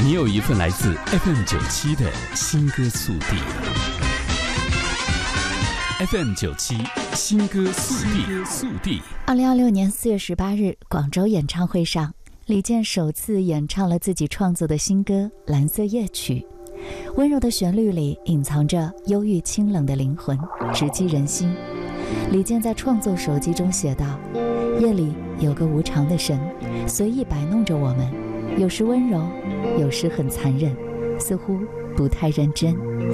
你有一份来自 FM97 的新歌速递。FM97 新歌速递。 2026年4月18日，广州演唱会上，李健首次演唱了自己创作的新歌《蓝色夜曲》。温柔的旋律里隐藏着忧郁清冷的灵魂，直击人心。李健在创作手机中写道：夜里有个无常的神，随意摆弄着我们，有时温柔，有时很残忍，似乎不太认真。